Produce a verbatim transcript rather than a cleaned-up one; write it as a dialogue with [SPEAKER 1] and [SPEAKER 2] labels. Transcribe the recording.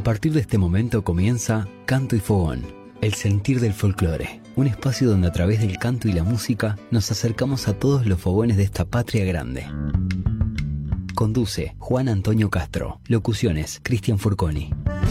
[SPEAKER 1] partir de este momento comienza Canto y Fogón, el sentir del folclore. Un espacio donde a través del canto y la música nos acercamos a todos los fogones de esta patria grande. Conduce Juan Antonio Castro. Locuciones: Cristian Furconi.